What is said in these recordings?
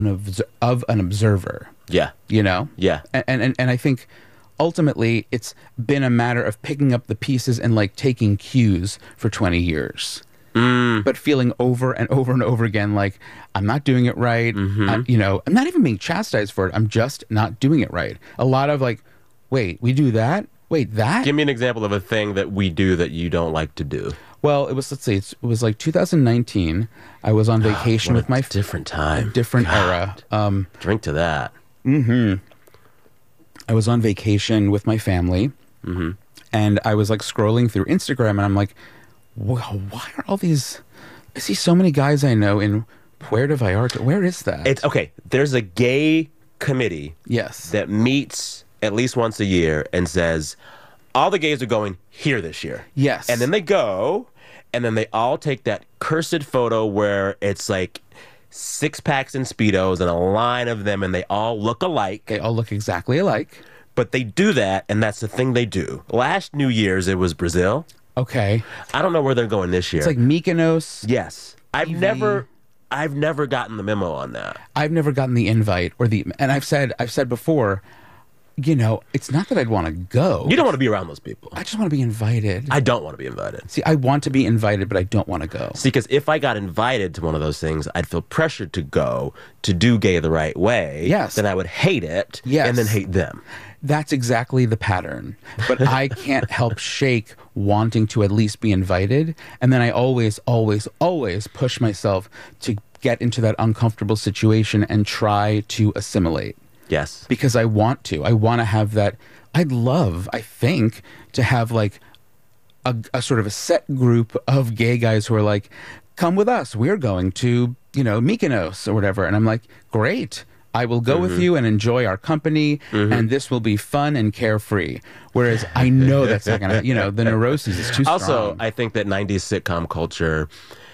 of an observer. Yeah. You know? Yeah. And I think ultimately it's been a matter of picking up the pieces and like taking cues for 20 years. But feeling over and over and over again like, I'm not doing it right. You know, I'm not even being chastised for it. I'm just not doing it right. A lot of like, wait, we do that? Wait, that? Give me an example of a thing that we do that you don't like to do. Well, it was, let's see, it was like 2019. I was on vacation with my... different time. Different era. Drink to that. I was on vacation with my family. And I was like scrolling through Instagram and I'm like, why are all these... I see so many guys I know in Puerto Vallarta. Where is that? It's okay. There's a gay committee Yes. that meets at least once a year and says, all the gays are going here this year. Yes. And then they go, and then they all take that cursed photo where it's like 6-packs and Speedos and a line of them, and they all look alike. They all look exactly alike. But they do that, and that's the thing they do. Last New Year's, it was Brazil. Okay. I don't know where they're going this year. It's like Mykonos. Yes. I've never gotten the memo on that. I've never gotten the invite or the... And I've said before... You know, it's not that I'd want to go. You don't want to be around those people. I just want to be invited. I don't want to be invited. See, I want to be invited, but I don't want to go. See, because if I got invited to one of those things, I'd feel pressured to go to do gay the right way. Yes. Then I would hate it. Yes. And then hate them. That's exactly the pattern. But I can't help shake wanting to at least be invited. And then I always, always, always push myself to get into that uncomfortable situation and try to assimilate. Yes. Because I want to. I want to have that. I'd love, I think, to have like a sort of a set group of gay guys who are like, come with us. We're going to, you know, Mykonos or whatever. And I'm like, great. I will go with you and enjoy our company, and this will be fun and carefree. Whereas I know that's not going to, you know, the neuroses is too strong. Also, I think that 90s sitcom culture,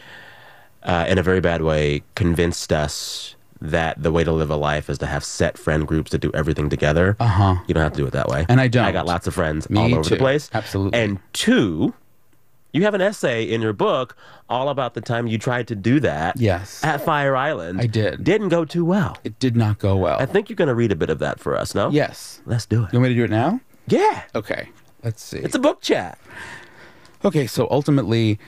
in a very bad way, convinced us that the way to live a life is to have set friend groups to do everything together. You don't have to do it that way. And I don't. I got lots of friends Me all over too. the place. Absolutely. And 2, you have an essay in your book all about the time you tried to do that. Yes. At Fire Island. I did. Didn't go too well. It did not go well. I think you're going to read a bit of that for us, no? Yes. Let's do it. You want me to do it now? Yeah. Okay. Let's see. It's a book chat. Okay, so ultimately,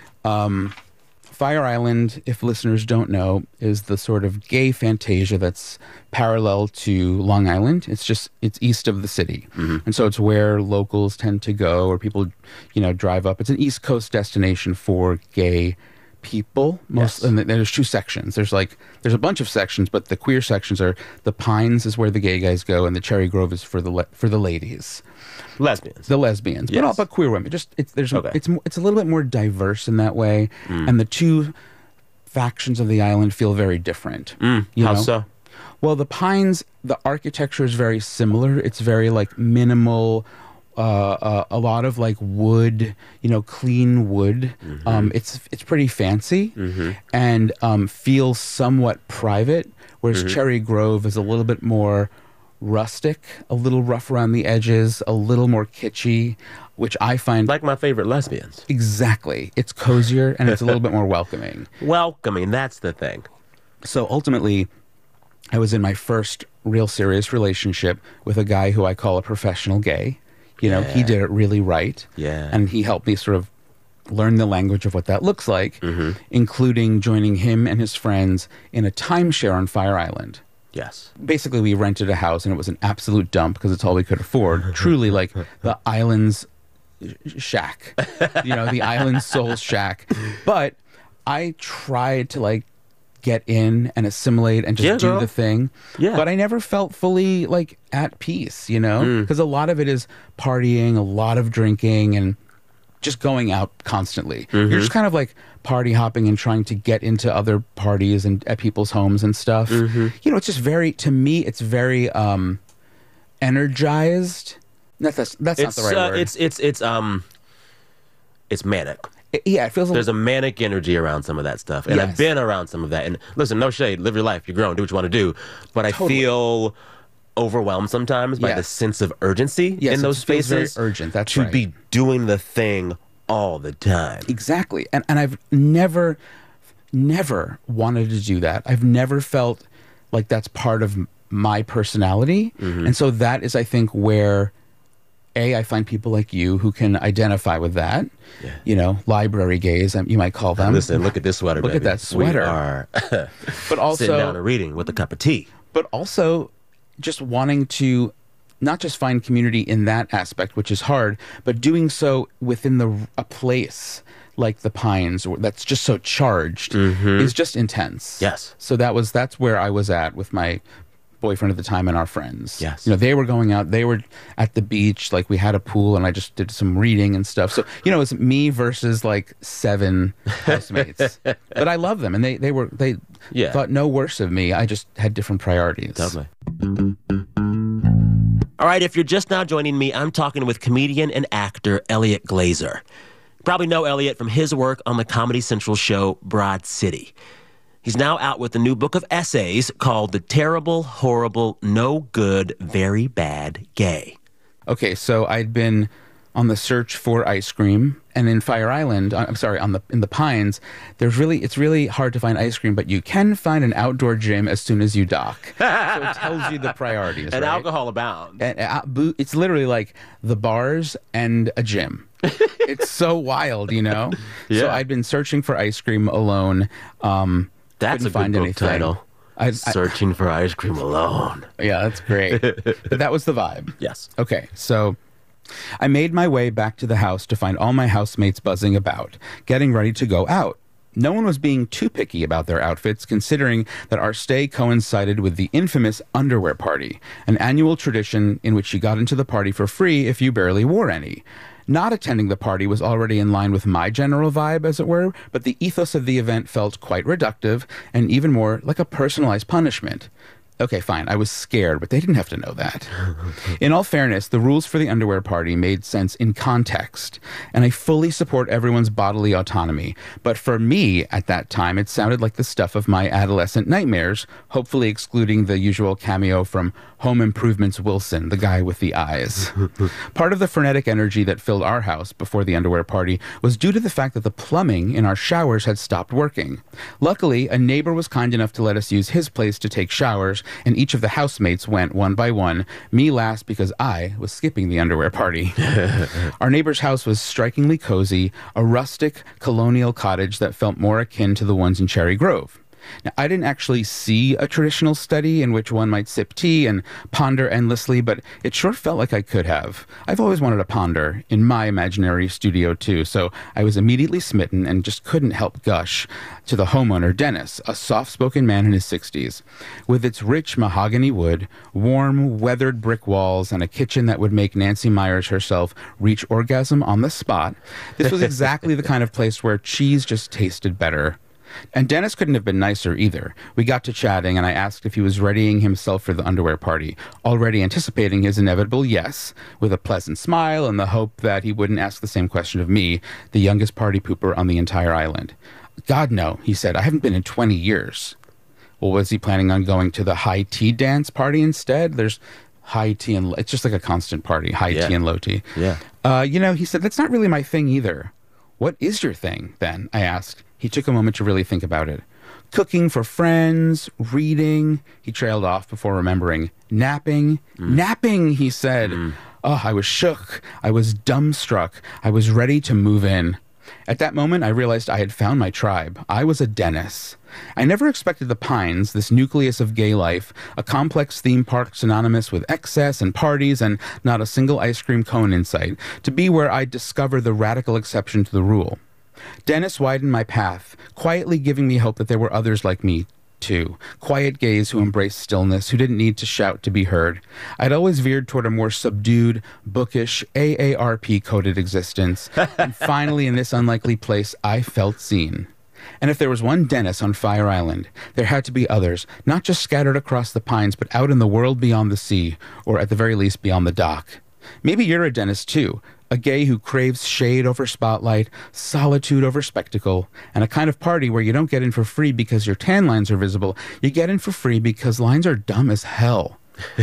Fire Island, if listeners don't know, is the sort of gay fantasia that's parallel to Long Island. It's east of the city. And so it's where locals tend to go, or people, you know, drive up. It's an East Coast destination for gay people. And there's 2 sections. There's a bunch of sections, but the queer sections are the Pines is where the gay guys go, and the Cherry Grove is for the ladies. Lesbians. The lesbians, Yes. but queer women. It's Okay. it's a little bit more diverse in that way, and the 2 factions of the island feel very different. You How know? so? Well, the Pines, the architecture is very similar. It's very like minimal, a lot of like wood, you know, clean wood. It's pretty fancy and feels somewhat private. Whereas Cherry Grove is a little bit more rustic, a little rough around the edges, a little more kitschy, which I find Like my favorite lesbians. exactly. It's cozier and it's a little bit more welcoming. Welcoming, that's the thing. So ultimately, I was in my first real serious relationship with a guy who I call a professional gay. You know, he did it really right. Yeah. And he helped me sort of learn the language of what that looks like, including joining him and his friends in a timeshare on Fire Island. Yes. Basically, we rented a house and it was an absolute dump because it's all we could afford. Truly like the island's shack, you know, the island's soul shack. But I tried to like get in and assimilate and just do the thing. Yeah. But I never felt fully like at peace, you know, because a lot of it is partying, a lot of drinking and just going out constantly. You're just kind of like party hopping and trying to get into other parties and at people's homes and stuff. You know, it's just very, to me, it's very energized. That's not the right word. It's manic. Yeah, it feels There's a manic energy around some of that stuff. And I've been around some of that. And listen, no shade, live your life. You're grown, do what you want to do. But I feel overwhelmed sometimes by the sense of urgency in those spaces. Very urgent, that's to right. be doing the thing all the time. Exactly. And I've never wanted to do that. I've never felt like that's part of my personality. And so that is, I think, where I find people like you who can identify with that. Yeah. You know, library gays, you might call them. Listen, look at this sweater, Look baby. at that sweater. We are But also sitting down and reading with a cup of tea. But also just wanting to not just find community in that aspect, which is hard, but doing so within a place like the Pines that's just so charged is just intense. Yes. So that's where I was at with my boyfriend at the time and our friends. Yes. You know, they were going out, they were at the beach, like we had a pool and I just did some reading and stuff. So, you know, it was me versus like 7 housemates. But I love them and they thought no worse of me. I just had different priorities. Totally. All right, if you're just now joining me, I'm talking with comedian and actor Elliot Glazer. You probably know Elliot from his work on the Comedy Central show Broad City. He's now out with a new book of essays called The Terrible, Horrible, No Good, Very Bad Gay. Okay, so I'd been on the search for ice cream, and in Fire Island, in the Pines, it's really hard to find ice cream, but you can find an outdoor gym as soon as you dock. So it tells you the priorities, And right? alcohol abounds. And it's literally like the bars and a gym. It's so wild, you know? Yeah. So I'd been searching for ice cream alone. That's a good book title. Searching for ice cream alone. Yeah, that's great. But that was the vibe. Yes. Okay, so I made my way back to the house to find all my housemates buzzing about, getting ready to go out. No one was being too picky about their outfits, considering that our stay coincided with the infamous underwear party, an annual tradition in which you got into the party for free if you barely wore any. Not attending the party was already in line with my general vibe, as it were, but the ethos of the event felt quite reductive and even more like a personalized punishment. Okay, fine, I was scared, but they didn't have to know that. In all fairness, the rules for the underwear party made sense in context, and I fully support everyone's bodily autonomy. But for me, at that time, it sounded like the stuff of my adolescent nightmares, hopefully excluding the usual cameo from Home Improvement's Wilson, the guy with the eyes. Part of the frenetic energy that filled our house before the underwear party was due to the fact that the plumbing in our showers had stopped working. Luckily, a neighbor was kind enough to let us use his place to take showers, and each of the housemates went one by one, me last because I was skipping the underwear party. Our neighbor's house was strikingly cozy, a rustic colonial cottage that felt more akin to the ones in Cherry Grove. Now, I didn't actually see a traditional study in which one might sip tea and ponder endlessly, but it sure felt like I could have. I've always wanted to ponder in my imaginary studio, too, so I was immediately smitten and just couldn't help gush to the homeowner, Dennis, a soft-spoken man in his 60s. With its rich mahogany wood, warm, weathered brick walls, and a kitchen that would make Nancy Myers herself reach orgasm on the spot, this was exactly the kind of place where cheese just tasted better. And Dennis couldn't have been nicer either. We got to chatting, and I asked if he was readying himself for the underwear party, already anticipating his inevitable yes, with a pleasant smile and the hope that he wouldn't ask the same question of me, the youngest party pooper on the entire island. God, no, he said. I haven't been in 20 years. Well, was he planning on going to the high tea dance party instead? There's high tea and it's just like a constant party, high tea and low tea. Yeah. He said, that's not really my thing either. What is your thing, then? I asked. He took a moment to really think about it. Cooking for friends, reading. He trailed off before remembering. Napping. Napping, he said. Oh, I was shook. I was dumbstruck. I was ready to move in. At that moment, I realized I had found my tribe. I was a Dennis. I never expected the Pines, this nucleus of gay life, a complex theme park synonymous with excess and parties and not a single ice cream cone in sight, to be where I'd discover the radical exception to the rule. Dennis widened my path, quietly giving me hope that there were others like me, too. Quiet gays who embraced stillness, who didn't need to shout to be heard. I'd always veered toward a more subdued, bookish, AARP-coded existence, and finally in this unlikely place, I felt seen. And if there was one Dennis on Fire Island, there had to be others, not just scattered across the Pines, but out in the world beyond the sea, or at the very least beyond the dock. Maybe you're a Dennis, too. A gay who craves shade over spotlight, solitude over spectacle, and a kind of party where you don't get in for free because your tan lines are visible. You get in for free because lines are dumb as hell.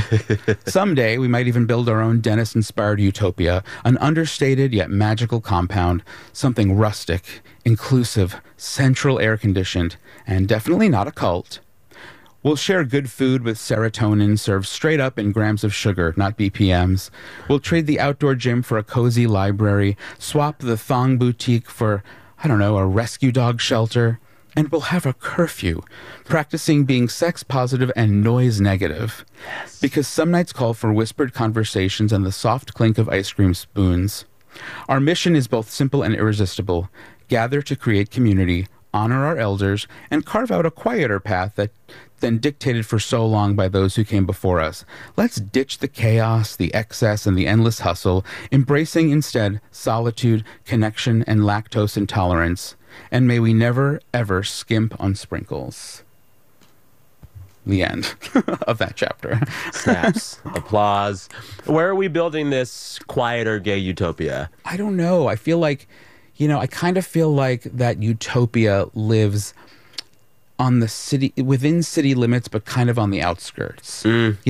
Someday, we might even build our own Dennis-inspired utopia, an understated yet magical compound, something rustic, inclusive, central air-conditioned, and definitely not a cult. We'll share good food with serotonin served straight up in grams of sugar, not BPMs. We'll trade the outdoor gym for a cozy library, swap the thong boutique for, I don't know, a rescue dog shelter. And we'll have a curfew, practicing being sex positive and noise negative. Yes. Because some nights call for whispered conversations and the soft clink of ice cream spoons. Our mission is both simple and irresistible. Gather to create community, honor our elders, and carve out a quieter path than dictated for so long by those who came before us. Let's ditch the chaos, the excess, and the endless hustle, embracing instead solitude, connection, and lactose intolerance. And may we never, ever skimp on sprinkles. The end of that chapter. Snaps. Applause. Where are we building this quieter gay utopia? I don't know. I feel like, I kind of feel like that utopia lives on the city, within city limits, but kind of on the outskirts.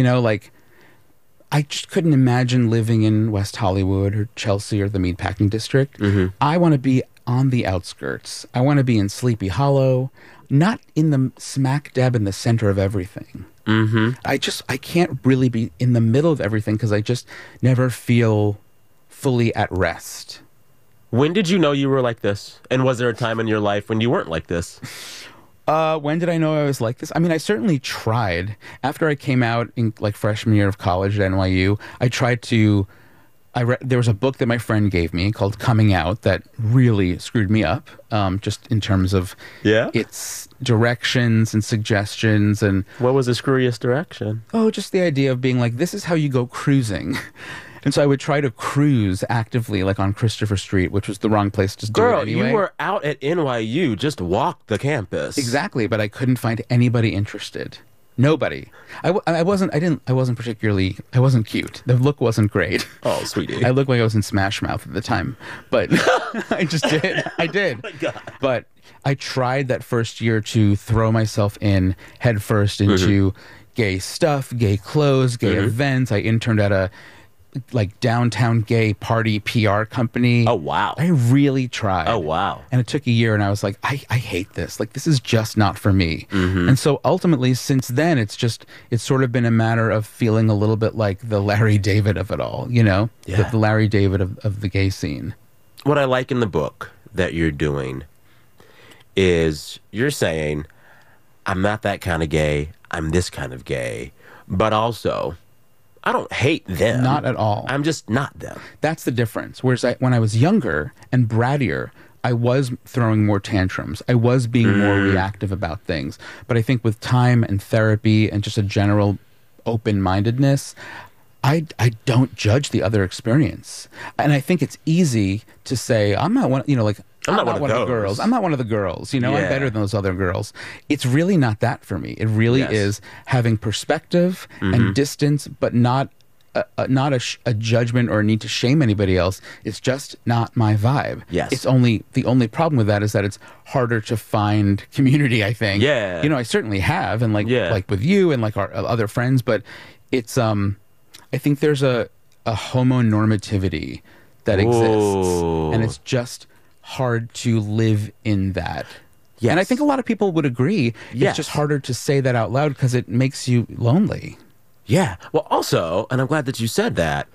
I just couldn't imagine living in West Hollywood or Chelsea or the Meatpacking District. Mm-hmm. I want to be on the outskirts. I want to be in Sleepy Hollow, not in the smack dab in the center of everything. Mm-hmm. I can't really be in the middle of everything because I just never feel fully at rest. When did you know you were like this? And was there a time in your life when you weren't like this? When did I know I was like this? I mean, I certainly tried. After I came out in freshman year of college at NYU, I tried to... there was a book that my friend gave me called Coming Out that really screwed me up, just in terms of its directions and suggestions. And what was the screwiest direction? Oh, just the idea of being like, this is how you go cruising. And so I would try to cruise actively, on Christopher Street, which was the wrong place to do it anyway. Girl, you were out at NYU, just walk the campus. Exactly, but I couldn't find anybody interested. Nobody. I wasn't cute. The look wasn't great. Oh, sweetie. I looked like I was in Smash Mouth at the time, but I just did. I did. Oh my God. But I tried that first year to throw myself in headfirst into gay stuff, gay clothes, gay events. I interned at a downtown gay party PR company. Oh, wow. I really tried. Oh, wow. And it took a year and I was like, I hate this. This is just not for me. Mm-hmm. And so ultimately, since then, it's sort of been a matter of feeling a little bit like the Larry David of it all, Yeah. The Larry David of the gay scene. What I like in the book that you're doing is you're saying, I'm not that kind of gay, I'm this kind of gay, but also... I don't hate them. Not at all. I'm just not them. That's the difference. Whereas when I was younger and brattier, I was throwing more tantrums. I was being more reactive about things. But I think with time and therapy and just a general open-mindedness, I don't judge the other experience. And I think it's easy to say, I'm not one, I'm not one of the girls. I'm not one of the girls. I'm better than those other girls. It's really not that for me. It really is having perspective and distance, but not a judgment or a need to shame anybody else. It's just not my vibe. Yes. The only problem with that is that it's harder to find community, I think. Yeah. I certainly have, and like with you and our other friends, but it's I think there's a homonormativity that exists, and it's just hard to live in that. Yes. And I think a lot of people would agree. Yes. It's just harder to say that out loud because it makes you lonely. Yeah. Well, also, and I'm glad that you said that,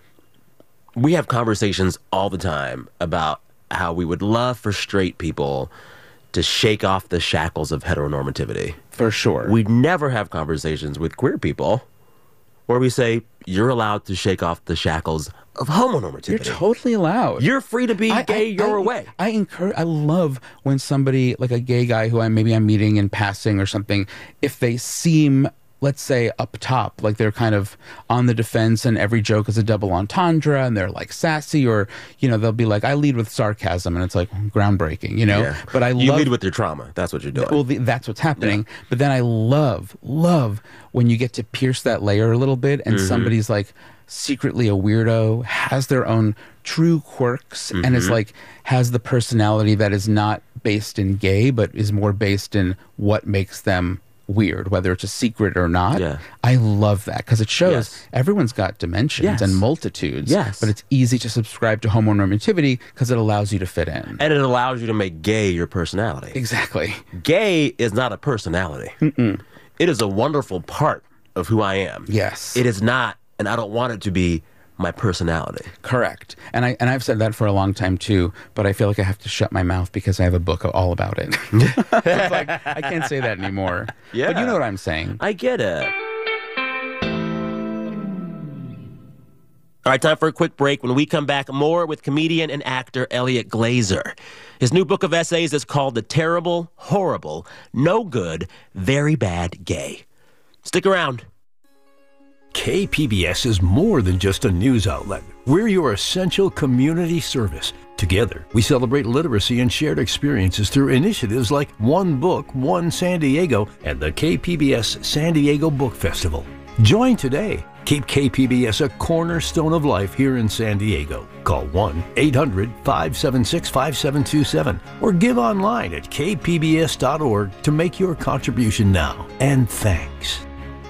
we have conversations all the time about how we would love for straight people to shake off the shackles of heteronormativity. For sure. We never have conversations with queer people where we say, you're allowed to shake off the shackles of homonormativity. You're totally allowed. You're free to be gay your way. I love when somebody, like a gay guy who I'm meeting in passing or something, if they seem, let's say, up top, like they're kind of on the defense and every joke is a double entendre and they're sassy, or, they'll be like, I lead with sarcasm, and it's groundbreaking, Yeah. But you lead with your trauma. That's what you're doing. Well, that's what's happening. Yeah. But then I love when you get to pierce that layer a little bit and somebody's secretly a weirdo, has their own true quirks, and is has the personality that is not based in gay, but is more based in what makes them weird, whether it's a secret or not. Yeah. I love that because it shows everyone's got dimensions and multitudes, but it's easy to subscribe to homonormativity because it allows you to fit in. And it allows you to make gay your personality. Exactly. Gay is not a personality. it is a wonderful part of who I am. Yes. It is not, and I don't want it to be, my personality. Correct. And I've said that for a long time too, but I feel like I have to shut my mouth because I have a book all about it. It's like, I can't say that anymore. Yeah. But you know what I'm saying. I get it. All right, time for a quick break. When we come back, more with comedian and actor Elliot Glazer. His new book of essays is called The Terrible, Horrible, No Good, Very Bad Gay. Stick around. KPBS is more than just a news outlet. We're your essential community service. Together, we celebrate literacy and shared experiences through initiatives like One Book, One San Diego, and the KPBS San Diego Book Festival. Join today. Keep KPBS a cornerstone of life here in San Diego. Call 1-800-576-5727 or give online at kpbs.org to make your contribution now. And thanks.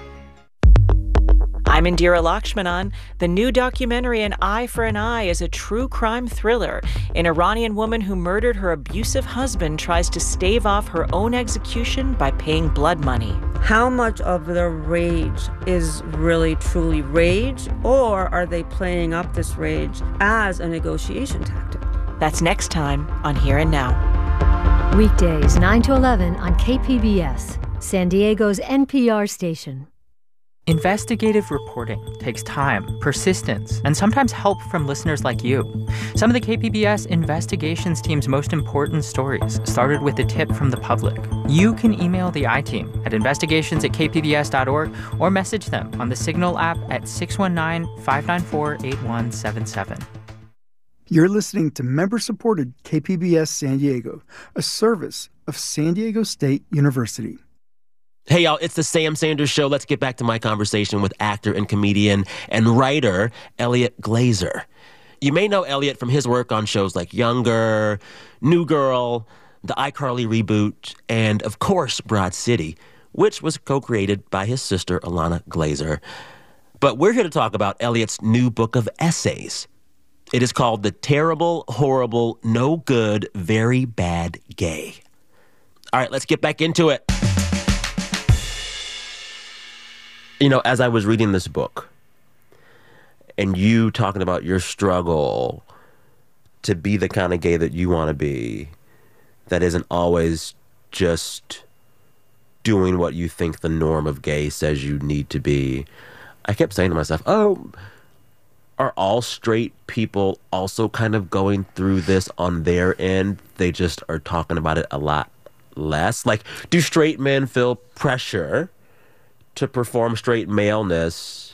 I'm Indira Lakshmanan. The new documentary An Eye for an Eye is a true crime thriller. An Iranian woman who murdered her abusive husband tries to stave off her own execution by paying blood money. How much of the rage is really truly rage, or are they playing up this rage as a negotiation tactic? That's next time on Here and Now. Weekdays 9 to 11 on KPBS, San Diego's NPR station. Investigative reporting takes time, persistence, and sometimes help from listeners like you. Some of the KPBS investigations team's most important stories started with a tip from the public. You can email the I-Team at investigations@kpbs.org or message them on the Signal app at 619-594-8177. You're listening to member-supported KPBS San Diego, a service of San Diego State University. Hey, y'all, it's the Sam Sanders Show. Let's get back to my conversation with actor and comedian and writer Elliot Glazer. You may know Elliot from his work on shows like Younger, New Girl, the iCarly reboot, and, of course, Broad City, which was co-created by his sister, Ilana Glazer. But we're here to talk about Elliot's new book of essays. It is called The Terrible, Horrible, No Good, Very Bad Gay. All right, let's get back into it. You know, as I was reading this book and you talking about your struggle to be the kind of gay that you want to be, that isn't always just doing what you think the norm of gay says you need to be, I kept saying to myself, oh, are all straight people also kind of going through this on their end? They just are talking about it a lot less. Like, do straight men feel pressure to perform straight maleness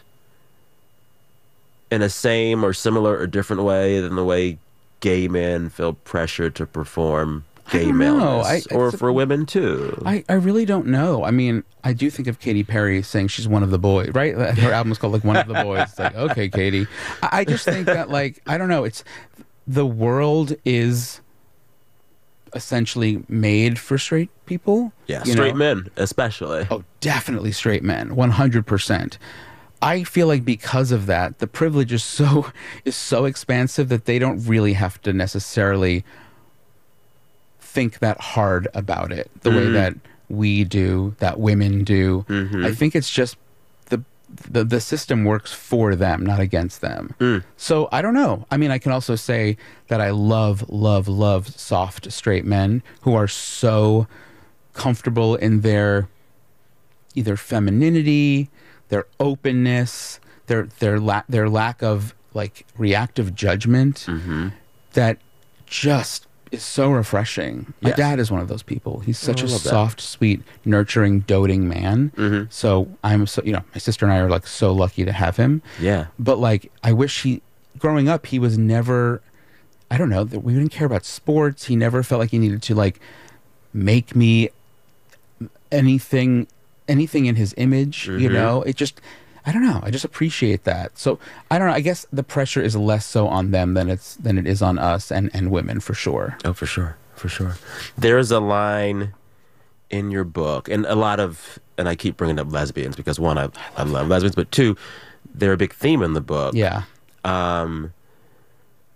in a same or similar or different way than the way gay men feel pressure to perform gay maleness? Or for women, too? I really don't know. I mean, I do think of Katy Perry saying she's one of the boys, right? Her album is called, like, One of the Boys. It's like, okay, Katy. I just think that, like, I don't know. It's the world is essentially made for straight people. Yeah, straight men, especially. Oh, definitely straight men, 100%. I feel like because of that, the privilege is so expansive that they don't really have to necessarily think that hard about it the way that we do, that women do. I think it's just the system works for them, not against them. So I don't know. I mean, I can also say that I love soft straight men who are so comfortable in their either femininity, their openness, their lack of, like, reactive judgment that just is so refreshing. My dad is one of those people. He's such a soft, sweet, nurturing, doting man. So I'm so, my sister and I are, like, so lucky to have him. Yeah. But, like, I wish growing up, he was never, I don't know, that we didn't care about sports. He never felt like he needed to, like, make me anything in his image, it just, I don't know. I just appreciate that. So I don't know. I guess the pressure is less so on them than it is on us and women, for sure. Oh, for sure. There's a line in your book, and I keep bringing up lesbians because, one, I love lesbians, but two, they're a big theme in the book. Yeah.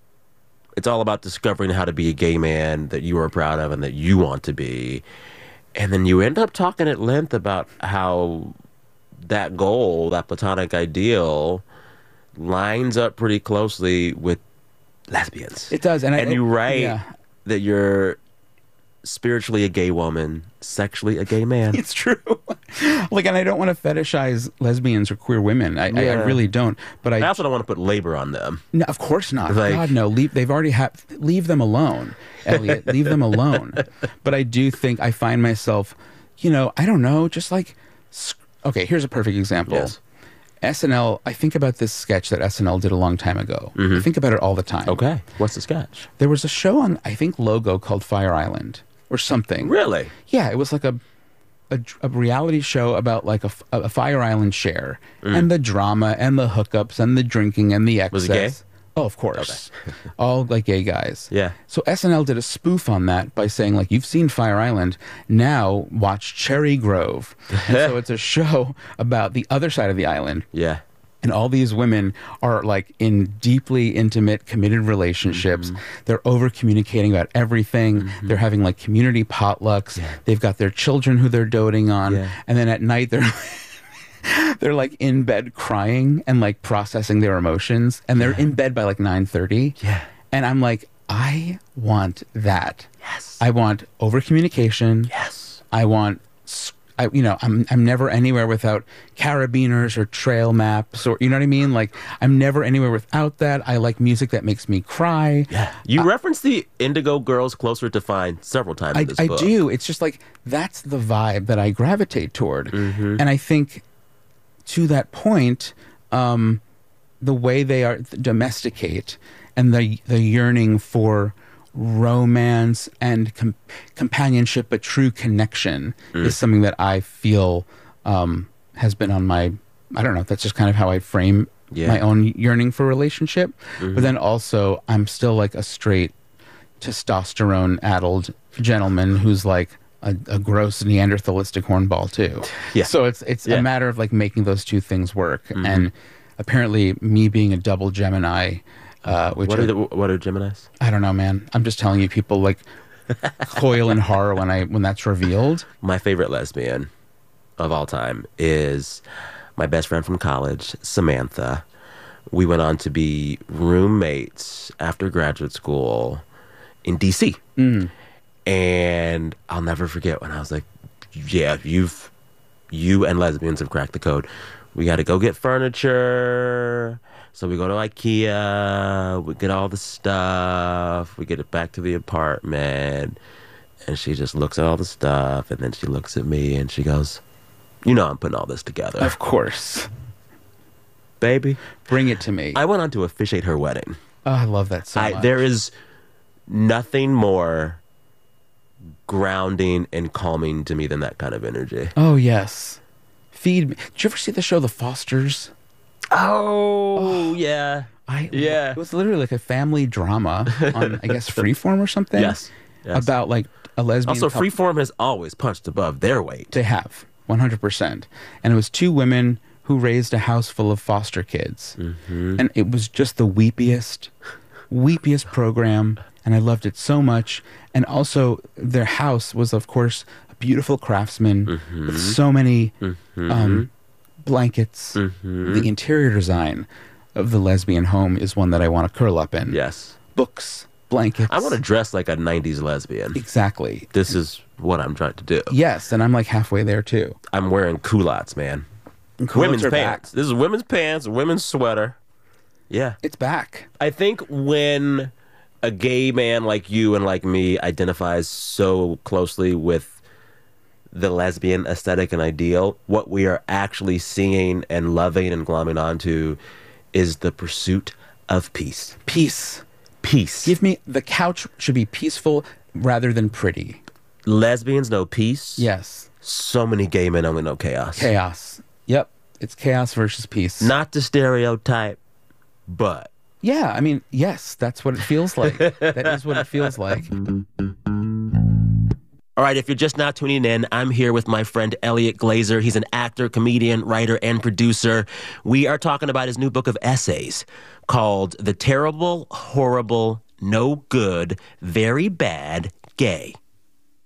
It's all about discovering how to be a gay man that you are proud of and that you want to be. And then you end up talking at length about how that goal, that platonic ideal, lines up pretty closely with lesbians. It does. And you write that you're spiritually a gay woman, sexually a gay man. It's true. Like, and I don't want to fetishize lesbians or queer women. I really don't. But I also don't want to put labor on them. No, of course not. Like, God, no. They've already leave them alone, Elliot. Leave them alone. But I do think I find myself, I don't know, just like, okay, here's a perfect example. Yes. SNL, I think about this sketch that SNL did a long time ago. Mm-hmm. I think about it all the time. Okay. What's the sketch? There was a show on, I think, Logo called Fire Island or something. Really? Yeah, it was like a reality show about like a Fire Island share and the drama and the hookups and the drinking and the excess. Was it gay? Oh, of course. Okay. All like gay guys. Yeah. So SNL did a spoof on that by saying, like, you've seen Fire Island, now watch Cherry Grove. And so it's a show about the other side of the island. Yeah. And all these women are like in deeply intimate, committed relationships. Mm-hmm. They're over communicating about everything. Mm-hmm. They're having like community potlucks. Yeah. They've got their children who they're doting on. Yeah. And then at night they're like in bed crying and like processing their emotions. And they're in bed by like 9:30. Yeah. And I'm like, I want that. Yes. I want over communication. Yes. I want I'm never anywhere without carabiners or trail maps, or you know what I mean? Like, I'm never anywhere without that. I like music that makes me cry. Yeah. You reference the Indigo Girls Closer to Find several times in this book. I do. It's just like, that's the vibe that I gravitate toward. Mm-hmm. And I think to that point, the way they are domesticate and the yearning for romance and companionship, but true connection is something that I feel has been on my, I don't know, that's just kind of how I frame my own yearning for relationship. Mm-hmm. But then also I'm still like a straight testosterone-addled gentleman who's like a gross Neanderthalistic hornball too. Yeah. So it's a matter of like making those two things work. Mm-hmm. And apparently me being a double Gemini, what are Geminis? I don't know, man. I'm just telling you, people like coil in horror when that's revealed. My favorite lesbian of all time is my best friend from college, Samantha. We went on to be roommates after graduate school in D.C. And I'll never forget when I was like, yeah, you and lesbians have cracked the code. We got to go get furniture. So we go to IKEA, we get all the stuff, we get it back to the apartment, and she just looks at all the stuff, and then she looks at me, and she goes, I'm putting all this together. Of course. Baby. Bring it to me. I went on to officiate her wedding. Oh, I love that so much. There is nothing more grounding and calming to me than that kind of energy. Oh, yes. Feed me. Did you ever see the show The Fosters? Oh, yeah. It was literally like a family drama on, I guess, Freeform or something. Yes. About like a lesbian couple. Freeform has always punched above their weight. They have, 100%. And it was two women who raised a house full of foster kids. Mm-hmm. And it was just the weepiest program. And I loved it so much. And also their house was, of course, a beautiful craftsman with so many blankets. The interior design of the lesbian home is one that I want to curl up in. Yes. Books, blankets. I want to dress like a 90s lesbian. Exactly. This is what I'm trying to do. Yes, and I'm like halfway there too. I'm wearing culottes, man. Women's pants. This is women's pants, women's sweater. Yeah. It's back. I think when a gay man like you and like me identifies so closely with the lesbian aesthetic and ideal, what we are actually seeing and loving and glomming onto is the pursuit of peace. Peace. Peace. The couch should be peaceful rather than pretty. Lesbians know peace. Yes. So many gay men only know chaos. Chaos. Yep. It's chaos versus peace. Not to stereotype, but. Yeah, I mean, yes, that's what it feels like. That is what it feels like. All right, if you're just now tuning in, I'm here with my friend Elliot Glazer. He's an actor, comedian, writer, and producer. We are talking about his new book of essays called The Terrible, Horrible, No Good, Very Bad Gay.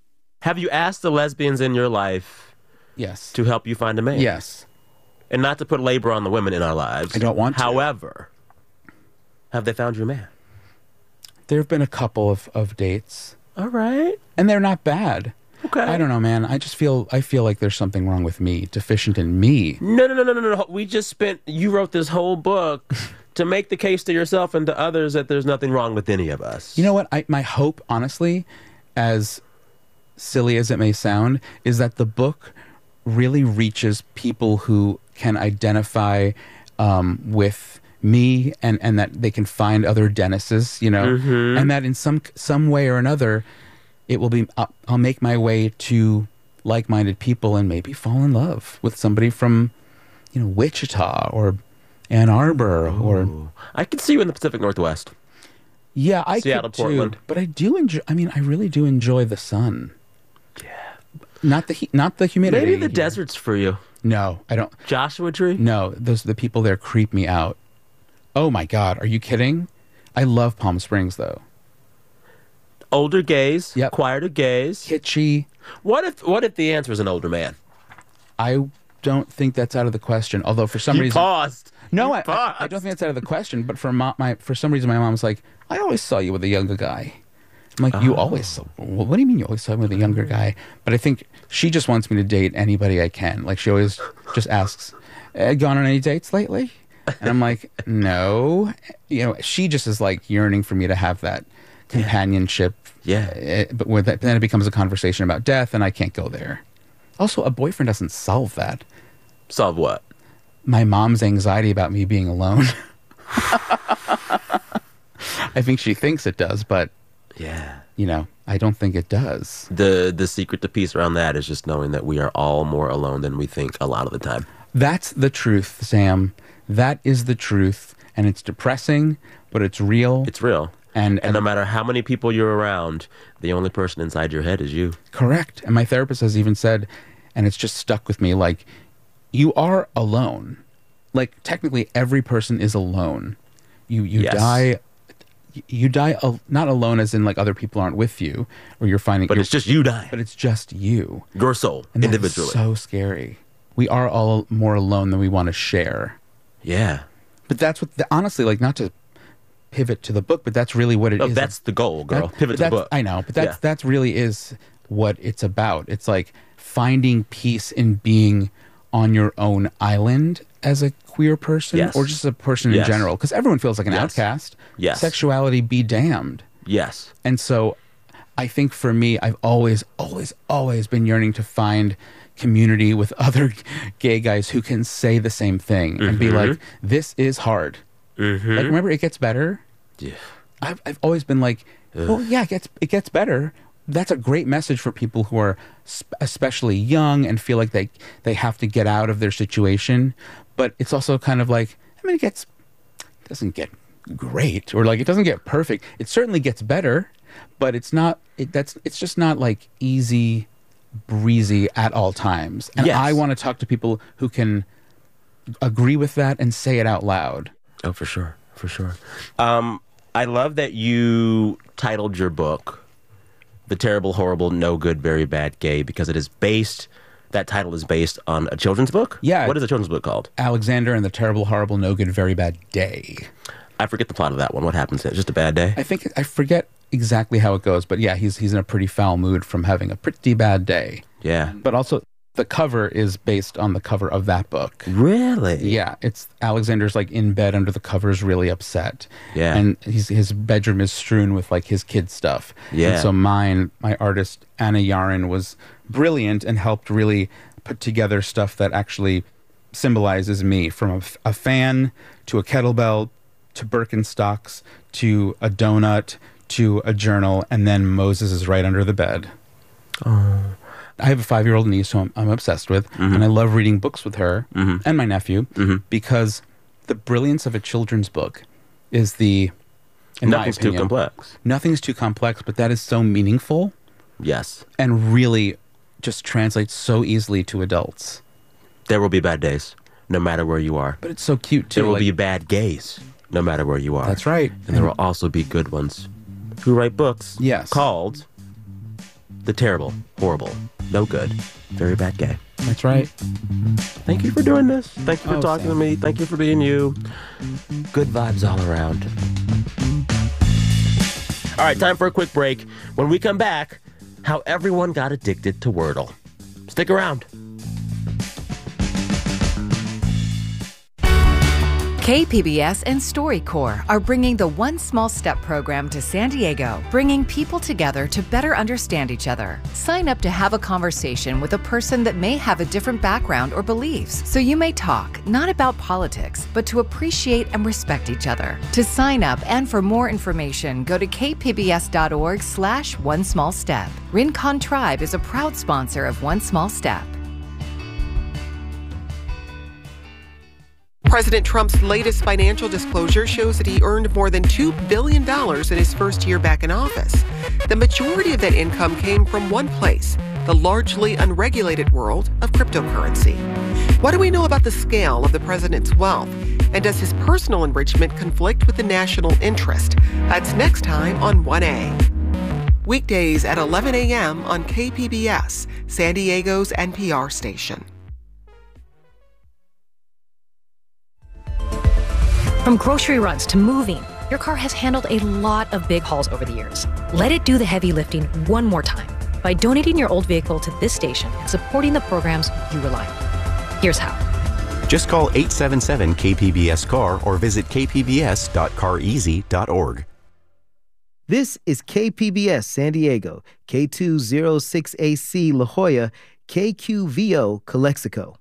Have you asked the lesbians in your life Yes. to help you find a man? Yes. And not to put labor on the women in our lives. I don't want to. However, have they found your man? There have been a couple of dates, All right. and they're not bad. Okay. I don't know, man. I feel like there's something wrong with me, deficient in me. No. You wrote this whole book to make the case to yourself and to others that there's nothing wrong with any of us. You know what? My hope, honestly, as silly as it may sound, is that the book really reaches people who can identify with me and that they can find other Dennises, and that in some way or another, it will be, I'll make my way to like-minded people and maybe fall in love with somebody from, Wichita or Ann Arbor or... I could see you in the Pacific Northwest. Yeah, I Seattle, could too. Portland. But I do enjoy, I really do enjoy the sun. Yeah. Not the heat, not the humidity. Maybe the here. desert's for you. No, I don't. Joshua Tree? No, the people there creep me out. Oh my God, are you kidding? I love Palm Springs though. Older gays, Yep. quieter gays. Kitschy. What if the answer is an older man? I don't think that's out of the question. Although for some You reason, paused. no, You I paused. don't think that's out of the question. But for some reason, my mom's like, I always saw you with a younger guy. I'm like, you always saw. Well, what do you mean you always saw me with a younger guy? But I think she just wants me to date anybody I can. Like she always just asks, "Gone on any dates lately?" And I'm like, no. She just is like yearning for me to have that companionship. Yeah. But then it becomes a conversation about death, and I can't go there. Also, a boyfriend doesn't solve that. Solve what? My mom's anxiety about me being alone. I think she thinks it does, but Yeah. I don't think it does. The secret to peace around that is just knowing that we are all more alone than we think a lot of the time. That's the truth, Sam. That is the truth, and it's depressing, but it's real. It's real. And no matter how many people you're around, the only person inside your head is you. Correct. And my therapist has even said, and it's just stuck with me, like, you are alone. Like, technically, every person is alone. You Yes. die. You die not alone as in like other people aren't with you, or you're finding. But it's just you dying. But it's just you. Your soul, And that is individually. so scary. We are all more alone than we want to share. Yeah. But that's what, honestly, like, not to pivot to the book, but that's really what it No, is. that's the goal, girl. That- Pivot to the that's- book. I know, but Yeah. that really is what it's about. It's like finding peace in being on your own island as a queer person, Yes. or just a person in Yes. general, because everyone feels like an Yes. outcast. Yes. Sexuality be damned. Yes. And so I think for me, I've always been yearning to find community with other gay guys who can say the same thing and be like, this is hard. Like, remember, it gets better. Yeah. I've always been like, well, yeah, it gets better. That's a great message for people who are especially young and feel like they have to get out of their situation. But it's also kind of like, it doesn't get great, or like it doesn't get perfect. It certainly gets better, but it's not. It's just not like easy breezy at all times. And Yes. I want to talk to people who can agree with that and say it out loud. Oh, for sure. For sure. I love that you titled your book The Terrible, Horrible, No Good, Very Bad Gay, because that title is based on a children's book? Yeah. What is the children's book called? Alexander and the Terrible, Horrible, No Good, Very Bad Day. I forget the plot of that one. What happens? It's just a bad day? I forget exactly how it goes, but yeah, he's in a pretty foul mood from having a pretty bad day. Yeah. But also, the cover is based on the cover of that book. Really? Yeah, it's Alexander's like in bed under the covers, really upset. Yeah. And his bedroom is strewn with like his kid stuff. Yeah. And so my artist Anna Yarin was brilliant and helped really put together stuff that actually symbolizes me, from a fan to a kettlebell to Birkenstocks to a donut to a journal, and then Moses is right under the bed. Oh. I have a 5-year-old niece who I'm obsessed with, and I love reading books with her and my nephew, because the brilliance of a children's book is in my Nothing's opinion, too complex. Nothing's too complex, but that is so meaningful Yes. and really just translates so easily to adults. There will be bad days, no matter where you are. But it's so cute too. There will like- be bad gays, no matter where you are. That's right. And there will also be good ones who write books Yes. called the terrible, horrible, no good, very bad gay. That's right. Thank you for doing this. Thank you for talking Sam. to me. Thank you for being you. Good vibes all around. All right, time for a quick break. When we come back, how everyone got addicted to Wordle. Stick around. KPBS and StoryCorps are bringing the One Small Step program to San Diego, bringing people together to better understand each other. Sign up to have a conversation with a person that may have a different background or beliefs, so you may talk not about politics, but to appreciate and respect each other. To sign up and for more information, go to kpbs.org/One Small Step. Rincon Tribe is a proud sponsor of One Small Step. President Trump's latest financial disclosure shows that he earned more than $2 billion in his first year back in office. The majority of that income came from one place, the largely unregulated world of cryptocurrency. What do we know about the scale of the president's wealth? And does his personal enrichment conflict with the national interest? That's next time on 1A. Weekdays at 11 a.m. on KPBS, San Diego's NPR station. From grocery runs to moving, your car has handled a lot of big hauls over the years. Let it do the heavy lifting one more time by donating your old vehicle to this station and supporting the programs you rely on. Here's how. Just call 877-KPBS-CAR or visit kpbs.careasy.org. This is KPBS San Diego, K206AC La Jolla, KQVO Calexico.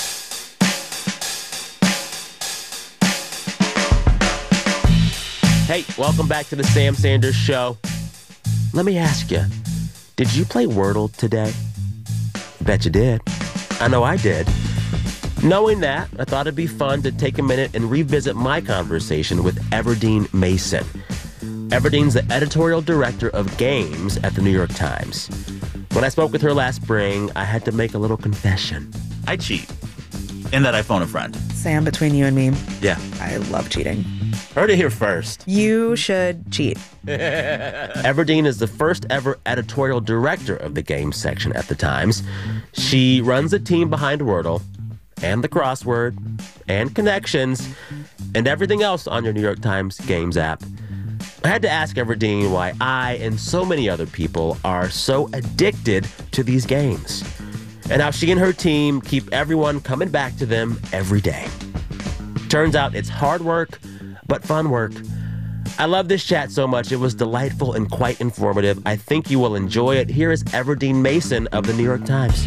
Hey, welcome back to the Sam Sanders Show. Let me ask you, did you play Wordle today? Bet you did. I know I did. Knowing that, I thought it'd be fun to take a minute and revisit my conversation with Everdeen Mason. Everdeen's the editorial director of games at the New York Times. When I spoke with her last spring, I had to make a little confession. I cheat. In that I phone a friend. Sam, between you and me, Yeah. I love cheating. Heard it here first. You should cheat. Everdeen is the first ever editorial director of the games section at the Times. She runs a team behind Wordle and the crossword and connections and everything else on your New York Times Games app. I had to ask Everdeen why I and so many other people are so addicted to these games and how she and her team keep everyone coming back to them every day. Turns out it's hard work, but fun work. I love this chat so much. It was delightful and quite informative. I think you will enjoy it. Here is Everdeen Mason of the New York Times.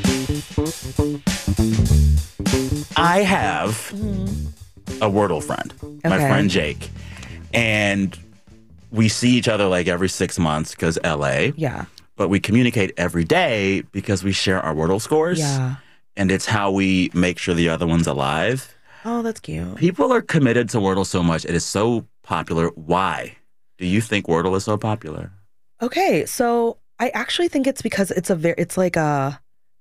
I have a Wordle friend, my friend Jake. And we see each other like every 6 months because LA. Yeah. But we communicate every day because we share our Wordle scores. Yeah. And it's how we make sure the other one's alive. Oh, that's cute. People are committed to Wordle so much. It is so popular. Why do you think Wordle is so popular? Okay, so I actually think it's because it's a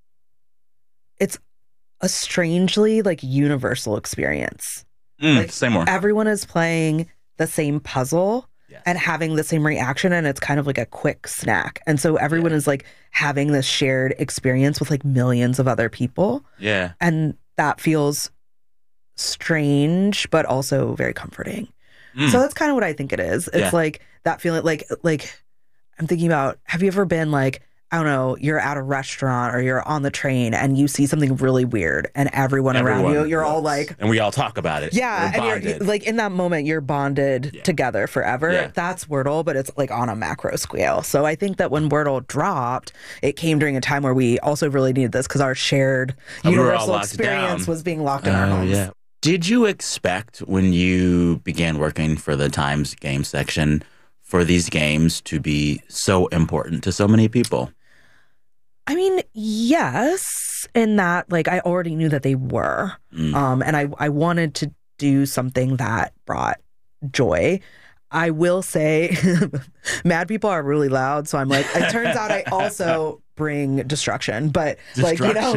strangely like universal experience. Say more. Everyone is playing the same puzzle and having the same reaction, and it's kind of like a quick snack. And so everyone is like having this shared experience with like millions of other people. Yeah. And that feels strange, but also very comforting. So that's kind of what I think it is. It's like that feeling like I'm thinking about, have you ever been like, I don't know, you're at a restaurant or you're on the train and you see something really weird and everyone around you, you're all like... And we all talk about it. Yeah, and you're like in that moment, you're bonded together forever. Yeah. That's Wordle, but it's like on a macro scale. So I think that when Wordle dropped, it came during a time where we also really needed this because our shared universal experience was being locked in our homes. Yeah. Did you expect when you began working for the Times game section for these games to be so important to so many people? I mean, yes, in that, like, I already knew that they were. And I wanted to do something that brought joy. I will say, mad people are really loud. So I'm like, it turns out I also bring destruction. But, like, you know,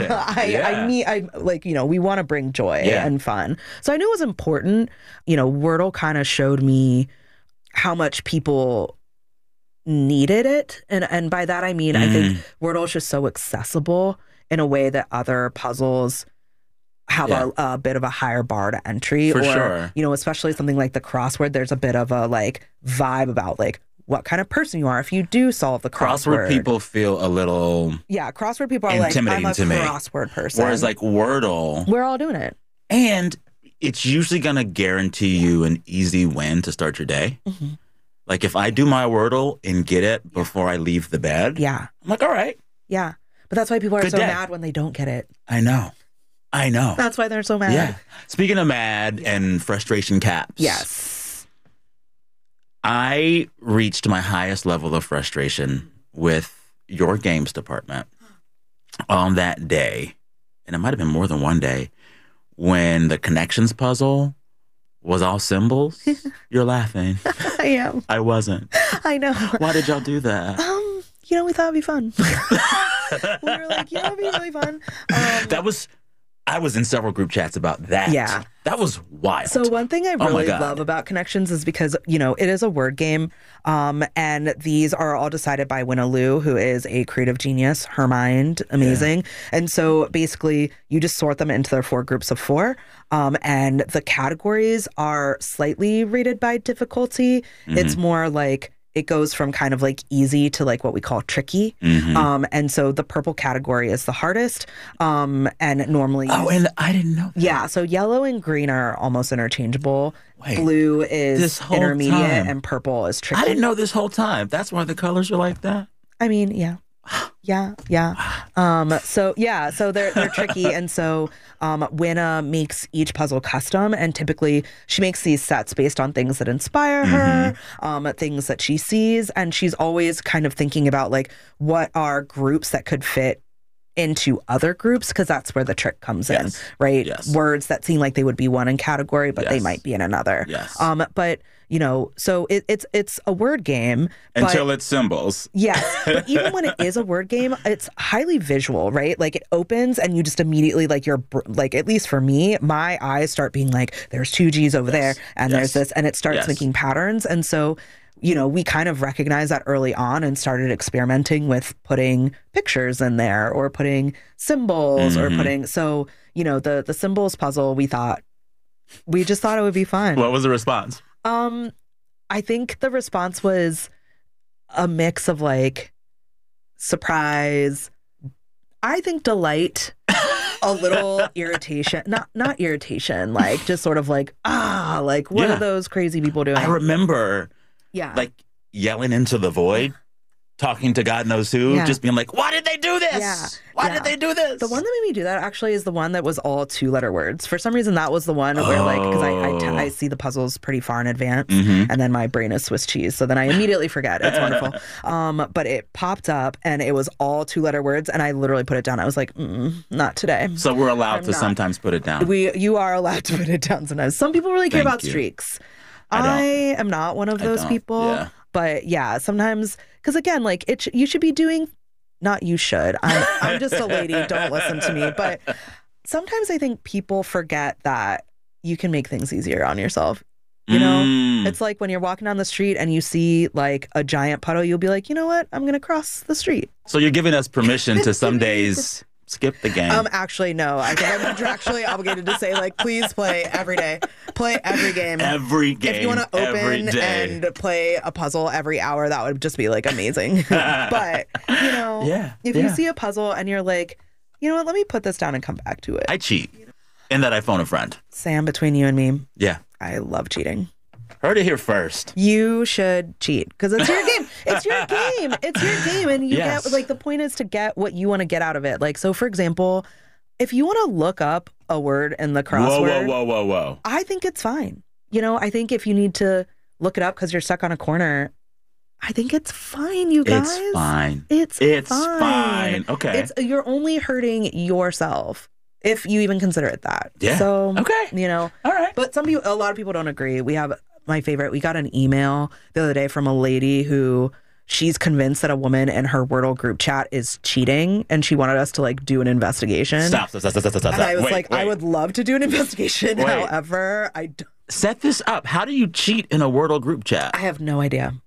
we want to bring joy and fun. So I knew it was important. You know, Wordle kind of showed me how much people needed it. And by that, I mean, I think Wordle is just so accessible in a way that other puzzles have a bit of a higher bar to entry. For or, sure. you know, especially something like the crossword, there's a bit of a like vibe about like what kind of person you are if you do solve the crossword. Crossword people feel a little crossword people are like, I'm a crossword person. Whereas like Wordle, we're all doing it. And it's usually going to guarantee you an easy win to start your day. Mm-hmm. Like if I do my Wordle and get it before I leave the bed, I'm like, all right. Yeah. But that's why people are Good so day. mad when they don't get it. I know. That's why they're so mad. Yeah. Speaking of mad and frustration caps. Yes. I reached my highest level of frustration with your games department on that day, and it might have been more than one day, when the connections puzzle was all symbols. You're laughing. I am. I wasn't. I know. Why did y'all do that? You know, we thought it'd be fun. We were like, you know, it'd be really fun. I was in several group chats about that. Yeah. That was wild. So one thing I really love about Connections is because, you know, it is a word game. And these are all decided by Winna Liu, who is a creative genius, her mind, amazing. Yeah. And so basically you just sort them into their 4 groups of 4. And the categories are slightly rated by difficulty. Mm-hmm. It's more like it goes from kind of like easy to like what we call tricky. Mm-hmm. And so the purple category is the hardest. And normally... Oh, and I didn't know that. Yeah, so yellow and green are almost interchangeable. Wait, blue is intermediate and purple is tricky. I didn't know this whole time. That's why the colors are like that? I mean, yeah. Yeah. So they're tricky. And so Winna makes each puzzle custom, and typically she makes these sets based on things that inspire her, things that she sees, and she's always kind of thinking about like what are groups that could fit into other groups, because that's where the trick comes in, right? Yes. Words that seem like they would be one in category, but they might be in another. Yes. But you know, so it's a word game until it's symbols. Yes, but even when it is a word game, it's highly visual, right? Like it opens and you just immediately like like, at least for me, my eyes start being like, there's 2 G's over there, and there's this, and it starts making patterns, and so. You know, we kind of recognized that early on and started experimenting with putting pictures in there or putting symbols or putting, so, you know, the symbols puzzle, we just thought it would be fun. What was the response? I think the response was a mix of like surprise, I think delight, a little irritation, not irritation, like just sort of like, like what are those crazy people doing? I remember like yelling into the void, talking to God knows who, just being like, why did they do this? Yeah. Why did they do this? The one that made me do that actually is the one that was all 2-letter words. For some reason, that was the one where like, because I see the puzzles pretty far in advance, and then my brain is Swiss cheese. So then I immediately forget. It's wonderful. But it popped up and it was all 2-letter words, and I literally put it down. I was like, not today. So we're allowed to sometimes put it down. You are allowed to put it down sometimes. Some people really care about streaks. I am not one of those people. Yeah. But yeah, sometimes, because again, like you should be doing, not you should. I'm just a lady. Don't listen to me. But sometimes I think people forget that you can make things easier on yourself. You know, it's like when you're walking down the street and you see like a giant puddle, you'll be like, you know what? I'm going to cross the street. So you're giving us permission to some days skip the game. Actually, no. I think I'm contractually obligated to say, like, please play every day. Play every game. Every game. If you want to open and play a puzzle every hour, that would just be like amazing. But, you know, if you see a puzzle and you're like, you know what, let me put this down and come back to it. I cheat. In that I phone a friend. Sam, between you and me. Yeah. I love cheating. Heard it here first. You should cheat because it's your game. It's your game. It's your game. And you get, like, the point is to get what you want to get out of it. Like, so for example, if you want to look up a word in the crossword. Whoa. I think it's fine. You know, I think if you need to look it up because you're stuck on a corner, I think it's fine, you guys. It's fine. It's fine. Okay. You're only hurting yourself. If you even consider it that. Yeah. So, okay. You know. All right. But a lot of people don't agree. We have my favorite. We got an email the other day from a lady who she's convinced that a woman in her Wordle group chat is cheating, and she wanted us to like do an investigation. Stop. And I was like, I would love to do an investigation. However, I don't. Set this up. How do you cheat in a Wordle group chat? I have no idea.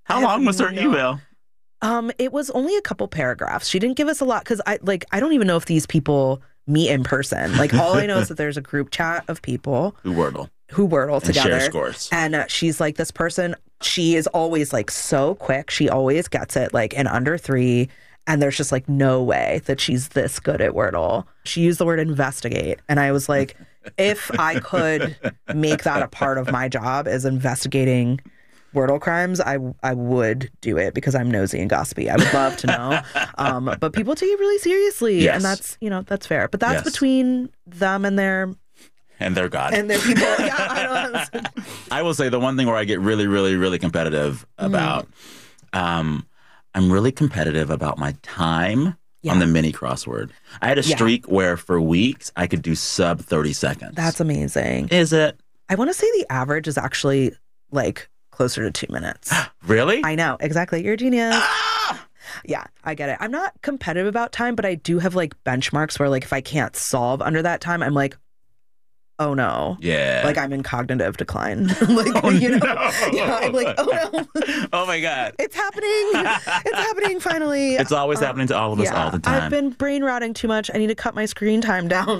How long was her email? It was only a couple paragraphs. She didn't give us a lot because I don't even know if these people meet in person. Like, all I know is that there's a group chat of people Who Wordle together. Share scores. And she's like, this person, she is always like so quick. She always gets it like in under 3. And there's just like no way that she's this good at Wordle. She used the word investigate. And I was like, if I could make that a part of my job as investigating Wordle crimes, I would do it because I'm nosy and gossipy. I would love to know. But people take it really seriously. Yes. And that's, that's fair. But that's Yes. between them and their God. and their people. Yeah, I know. I will say the one thing where I get really, really, really competitive about, I'm really competitive about my time on the mini crossword. I had a streak where for weeks I could do sub 30 seconds. That's amazing. Is it? I want to say the average is actually like closer to 2 minutes. Really? I know. Exactly. You're a genius. Yeah, I get it. I'm not competitive about time, but I do have like benchmarks where like if I can't solve under that time, I'm like, oh no. Yeah. Like I'm in cognitive decline. Like, No. Yeah, I'm like, oh no. Oh my God. It's happening. It's happening finally. It's always happening to all of us all the time. I've been brain rotting too much. I need to cut my screen time down.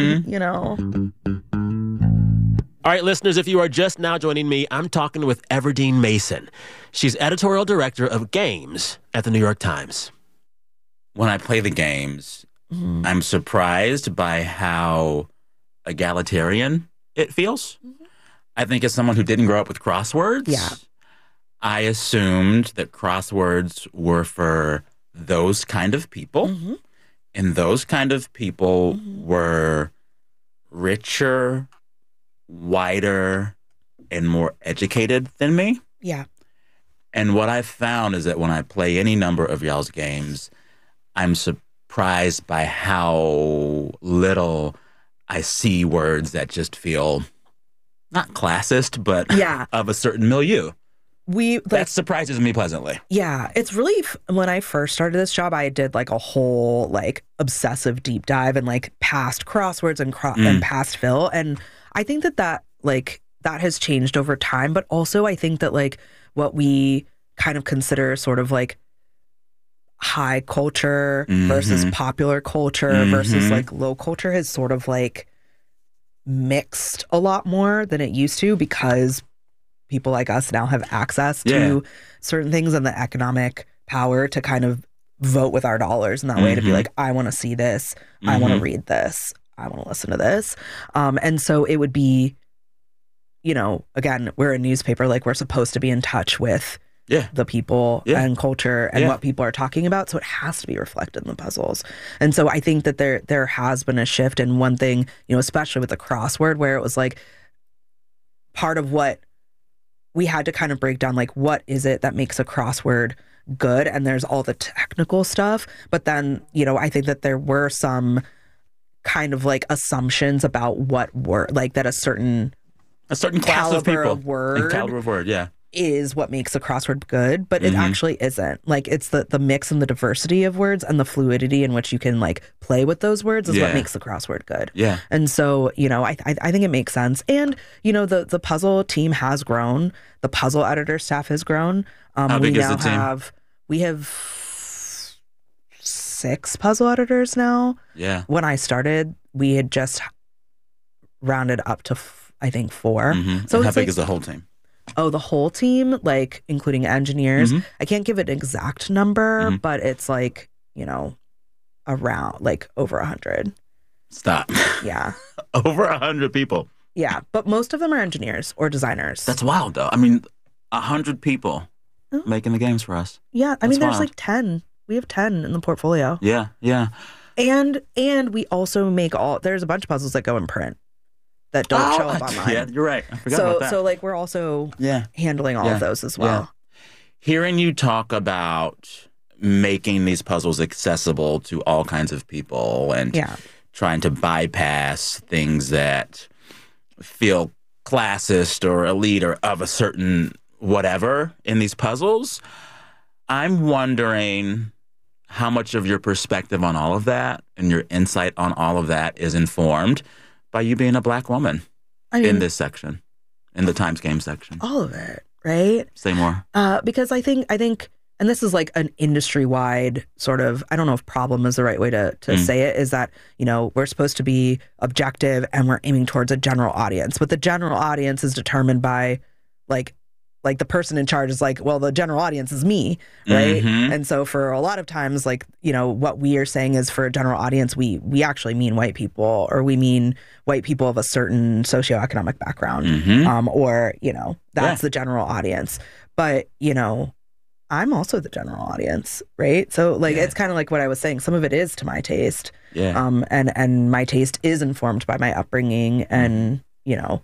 All right, listeners, if you are just now joining me, I'm talking with Everdeen Mason. She's editorial director of games at the New York Times. When I play the games, I'm surprised by how egalitarian it feels. I think as someone who didn't grow up with crosswords, I assumed that crosswords were for those kind of people. And those kind of people were richer, whiter, and more educated than me. Yeah. And what I've found is that when I play any number of y'all's games, I'm surprised by how little I see words that just feel not classist, but of a certain milieu. That surprises me pleasantly. Yeah, it's really, when I first started this job, I did like a whole like obsessive deep dive and like past crosswords and past fill. And I think that like that has changed over time. But also I think that like what we kind of consider sort of like high culture versus popular culture versus like low culture has sort of like mixed a lot more than it used to because people like us now have access to certain things and the economic power to kind of vote with our dollars in that way to be like, I want to see this. I want to read this. I want to listen to this. And so it would be, again, we're a newspaper, like we're supposed to be in touch with the people and culture and what people are talking about. So it has to be reflected in the puzzles. And so I think that there has been a shift. And one thing, especially with the crossword, where it was like part of what we had to kind of break down, like, what is it that makes a crossword good? And there's all the technical stuff. But then, I think that there were some kind of like assumptions about what word, like that a certain class of people of word, caliber of word, is what makes a crossword good, but it actually isn't. Like it's the mix and the diversity of words and the fluidity in which you can like play with those words is what makes the crossword good. Yeah. And so, I think it makes sense. And, the puzzle team has grown. The puzzle editor staff has grown. How big is the team? We have 6 puzzle editors now. Yeah. When I started, we had just rounded up to, I think, 4. So how big is the whole team? Oh, the whole team, like including engineers. I can't give it an exact number, but it's like, around like over 100. Stop. Yeah. Over 100 people. Yeah. But most of them are engineers or designers. That's wild, though. I mean, 100 people making the games for us. Yeah. I mean, there's wild. like 10. We have 10 in the portfolio. Yeah. Yeah. And we also make there's a bunch of puzzles that go in print that don't show up online. Yeah, you're right. I forgot about that. So like we're also handling all of those as well. Yeah. Hearing you talk about making these puzzles accessible to all kinds of people and trying to bypass things that feel classist or elite or of a certain whatever in these puzzles, I'm wondering how much of your perspective on all of that and your insight on all of that is informed by you being a Black woman in this section, in the Times Game section. All of it. right? Say more. Because I think, and this is like an industry-wide sort of, I don't know if problem is the right way to say it, is that, you know, we're supposed to be objective and we're aiming towards a general audience. But the general audience is determined by like the person in charge is like, well, the general audience is me, right? Mm-hmm. And so for a lot of times, like, you know, what we are saying is for a general audience, we actually mean white people, or we mean white people of a certain socioeconomic background, or, you know, that's the general audience. But, you know, I'm also the general audience, right? So like, it's kind of like what I was saying. Some of it is to my taste. Yeah. And my taste is informed by my upbringing and, you know,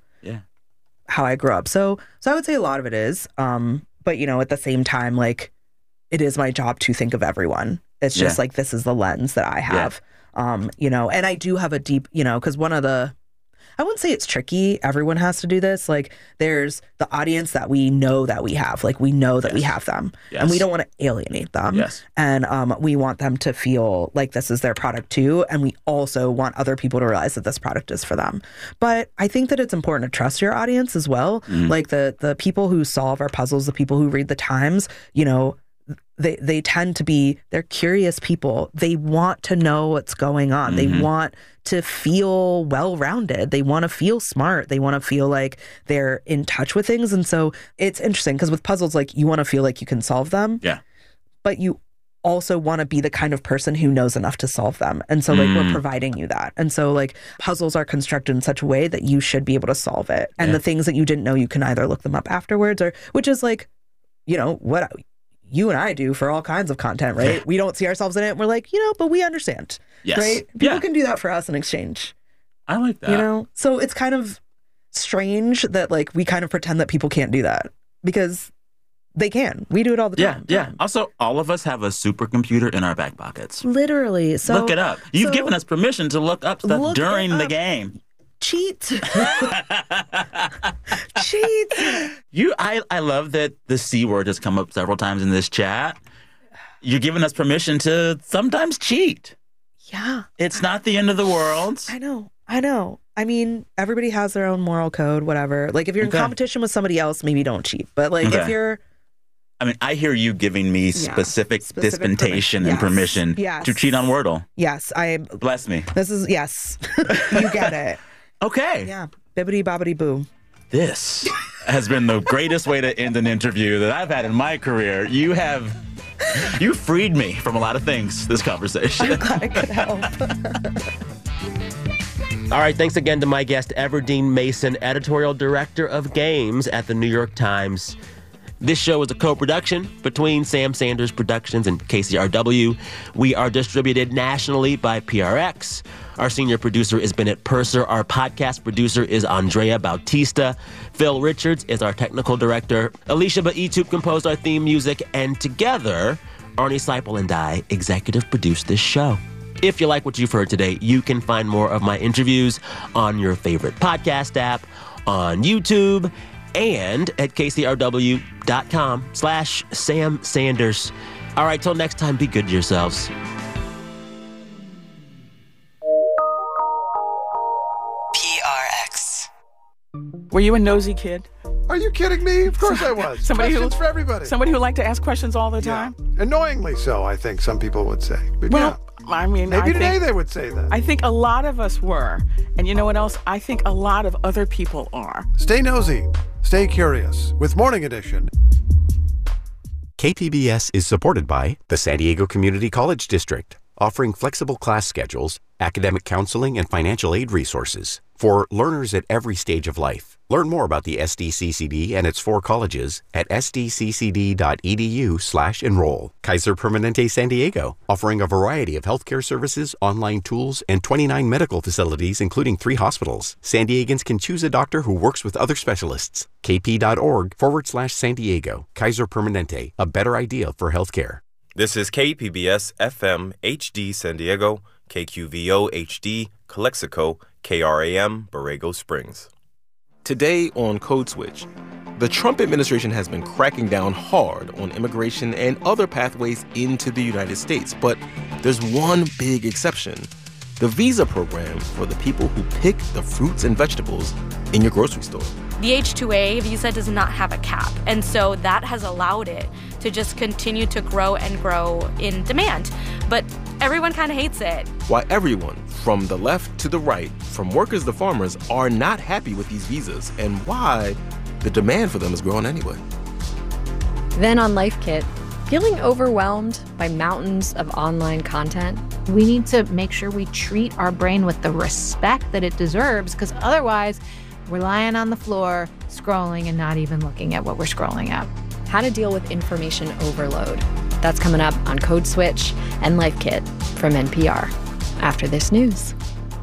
how I grew up. So I would say a lot of it is. But, you know, at the same time, like, it is my job to think of everyone. It's just like, this is the lens that I have. You know, and I do have a deep, you know, because one of the, I wouldn't say it's tricky. Everyone has to do this. Like, there's the audience that we know that we have. Like, we know that we have them. And we don't want to alienate them. And we want them to feel like this is their product too. And we also want other people to realize that this product is for them. But I think that it's important to trust your audience as well. Like, the people who solve our puzzles, the people who read the Times, you know, they tend to be, they're curious people. They want to know what's going on. They want to feel well-rounded. They want to feel smart. They want to feel like they're in touch with things. And so it's interesting because with puzzles, like, you want to feel like you can solve them. But you also want to be the kind of person who knows enough to solve them. And so like, we're providing you that. And so like, puzzles are constructed in such a way that you should be able to solve it. And the things that you didn't know, you can either look them up afterwards, or, which is like, you know, what you and I do for all kinds of content, right? We don't see ourselves in it. And we're like, you know, but we understand, right? People can do that for us in exchange. I like that. You know? So it's kind of strange that like, we kind of pretend that people can't do that, because they can. We do it all the time. Yeah. Also, all of us have a supercomputer in our back pockets. Literally. So look it up. You've given us permission to look up stuff during the game. Cheat. Cheat. I love that the C word has come up several times in this chat. You're giving us permission to sometimes cheat. Yeah. It's not the end of the world. I know. I mean, everybody has their own moral code, whatever. Like, if you're in competition with somebody else, maybe don't cheat. But like, if you're... I mean, I hear you giving me specific dispensation and permission to cheat on Wordle. Yes. Bless me. This is... Yes. You get it. Okay. Yeah. Bibbidi bobbidi boo. This has been the greatest way to end an interview that I've had in my career. You freed me from a lot of things, this conversation. I'm glad I could help. All right, thanks again to my guest, Everdeen Mason, editorial director of games at the New York Times. This show is a co-production between Sam Sanders Productions and KCRW. We are distributed nationally by PRX. Our senior producer is Bennett Purser. Our podcast producer is Andrea Bautista. Phil Richards is our technical director. Alicia Baitup composed our theme music. And together, Arnie Seipel and I executive produced this show. If you like what you've heard today, you can find more of my interviews on your favorite podcast app, on YouTube, and at kcrw.com/Sam Sanders. All right, till next time, be good to yourselves. PRX. Were you a nosy kid? Are you kidding me? Of course I was. Questions for everybody. Somebody who liked to ask questions all the time? Annoyingly so, I think some people would say. But well, I mean, maybe today they would say that. I think a lot of us were. And you know what else? I think a lot of other people are. Stay nosy. Stay curious with Morning Edition. KPBS is supported by the San Diego Community College District, offering flexible class schedules, academic counseling, and financial aid resources for learners at every stage of life. Learn more about the SDCCD and its 4 colleges at sdccd.edu/enroll. Kaiser Permanente San Diego, offering a variety of healthcare services, online tools, and 29 medical facilities, including 3 hospitals. San Diegans can choose a doctor who works with other specialists. kp.org/San Diego. Kaiser Permanente, a better idea for healthcare. This is KPBS FM HD San Diego, KQVO HD Calexico, KRAM Borrego Springs. Today on Code Switch, the Trump administration has been cracking down hard on immigration and other pathways into the United States. But there's one big exception. the visa program for the people who pick the fruits and vegetables in your grocery store. The H-2A visa does not have a cap, and so that has allowed it to just continue to grow and grow in demand. But everyone kind of hates it. Why everyone, from the left to the right, from workers to farmers, are not happy with these visas, and why the demand for them is growing anyway. Then on Life Kit, feeling overwhelmed by mountains of online content? We need to make sure we treat our brain with the respect that it deserves, because otherwise we're lying on the floor scrolling and not even looking at what we're scrolling at. How to deal with information overload. That's coming up on Code Switch and Life Kit from NPR after this news.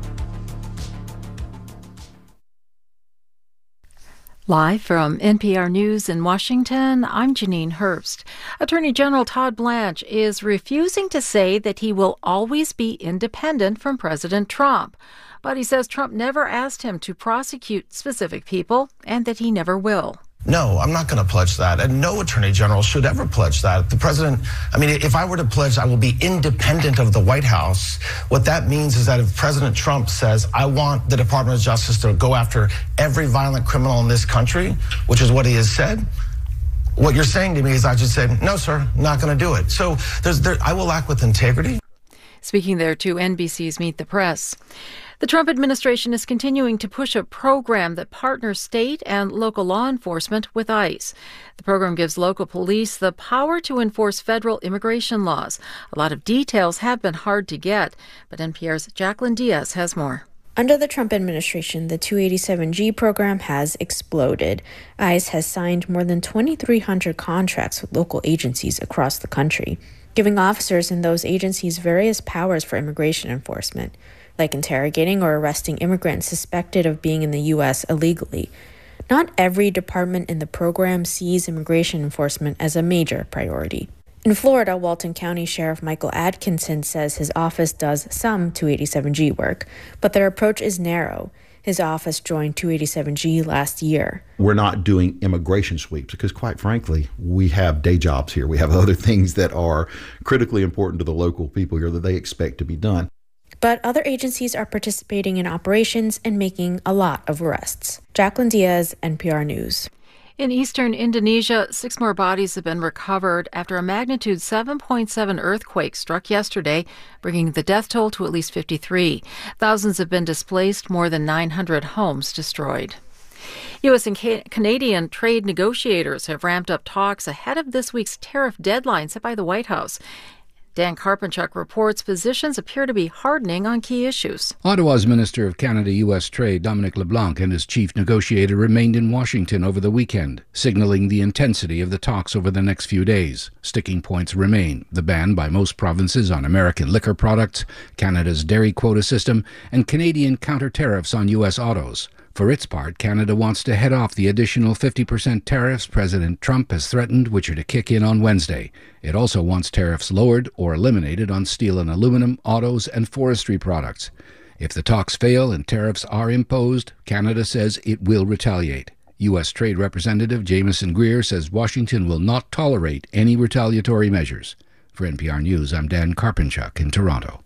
Live from NPR News in Washington, I'm Janine Herbst. Attorney General Todd Blanche is refusing to say that he will always be independent from President Trump. But he says Trump never asked him to prosecute specific people and that he never will. No, I'm not going to pledge that. And no attorney general should ever pledge that. The president, if I were to pledge I will be independent of the White House, what that means is that if President Trump says, I want the Department of Justice to go after every violent criminal in this country, which is what he has said, what you're saying to me is I should say, no, sir, not going to do it. So I will act with integrity. Speaking there to NBC's Meet the Press. The Trump administration is continuing to push a program that partners state and local law enforcement with ICE. The program gives local police the power to enforce federal immigration laws. A lot of details have been hard to get, but NPR's Jacqueline Diaz has more. Under the Trump administration, the 287G program has exploded. ICE has signed more than 2,300 contracts with local agencies across the country, giving officers in those agencies various powers for immigration enforcement, like interrogating or arresting immigrants suspected of being in the U.S. illegally. Not every department in the program sees immigration enforcement as a major priority. In Florida, Walton County Sheriff Michael Atkinson says his office does some 287G work, but their approach is narrow. His office joined 287G last year. We're not doing immigration sweeps because, quite frankly, we have day jobs here. We have other things that are critically important to the local people here that they expect to be done. But other agencies are participating in operations and making a lot of arrests. Jacqueline Diaz, NPR News. In eastern Indonesia, 6 more bodies have been recovered after a magnitude 7.7 earthquake struck yesterday, bringing the death toll to at least 53. Thousands have been displaced, more than 900 homes destroyed. U.S. and Canadian trade negotiators have ramped up talks ahead of this week's tariff deadline set by the White House. Dan Karpenchuk reports positions appear to be hardening on key issues. Ottawa's Minister of Canada-U.S. Trade, Dominic LeBlanc, and his chief negotiator remained in Washington over the weekend, signaling the intensity of the talks over the next few days. Sticking points remain: the ban by most provinces on American liquor products, Canada's dairy quota system, and Canadian counter-tariffs on U.S. autos. For its part, Canada wants to head off the additional 50% tariffs President Trump has threatened, which are to kick in on Wednesday. It also wants tariffs lowered or eliminated on steel and aluminum, autos, and forestry products. If the talks fail and tariffs are imposed, Canada says it will retaliate. U.S. Trade Representative Jamieson Greer says Washington will not tolerate any retaliatory measures. For NPR News, I'm Dan Karpenchuk in Toronto.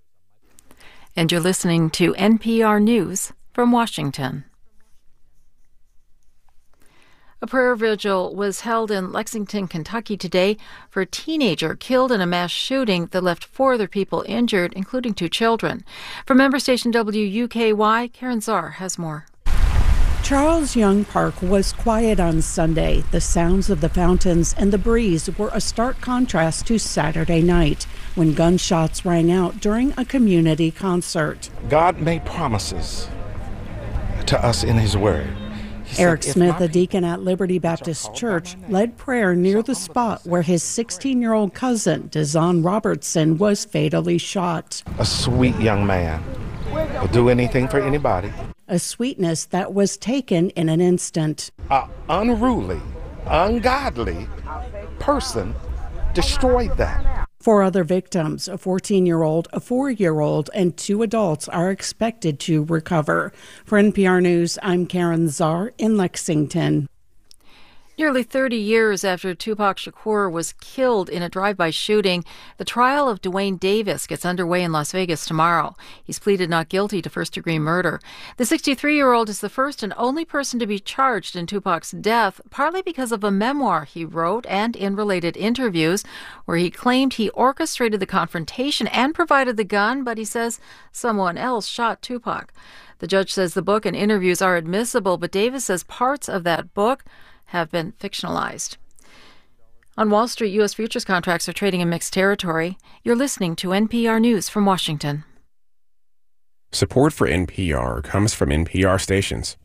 And you're listening to NPR News from Washington. A prayer vigil was held in Lexington, Kentucky today for a teenager killed in a mass shooting that left 4 other people injured, including 2 children. From member station WUKY, Karen Czar has more. Charles Young Park was quiet on Sunday. The sounds of the fountains and the breeze were a stark contrast to Saturday night, when gunshots rang out during a community concert. God made promises to us in His Word. Eric Smith, a deacon at Liberty Baptist Church, led prayer near the spot where his 16-year-old cousin, Dazon Robertson, was fatally shot. A sweet young man will do anything for anybody. A sweetness that was taken in an instant. An unruly, ungodly person destroyed that. 4 other victims, a 14-year-old, a 4-year-old, and 2 adults are expected to recover. For NPR News, I'm Karen Czar in Lexington. Nearly 30 years after Tupac Shakur was killed in a drive-by shooting, the trial of Duane Davis gets underway in Las Vegas tomorrow. He's pleaded not guilty to first-degree murder. The 63-year-old is the first and only person to be charged in Tupac's death, partly because of a memoir he wrote and in related interviews where he claimed he orchestrated the confrontation and provided the gun, but he says someone else shot Tupac. The judge says the book and interviews are admissible, but Davis says parts of that book have been fictionalized. On Wall Street, U.S. futures contracts are trading in mixed territory. You're listening to NPR News from Washington. Support for NPR comes from NPR stations.